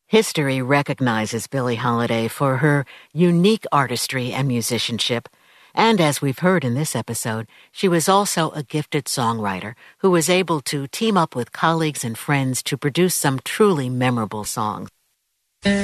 History recognizes Billie Holiday for her unique artistry and musicianship, and as we've heard in this episode, she was also a gifted songwriter who was able to team up with colleagues and friends to produce some truly memorable songs.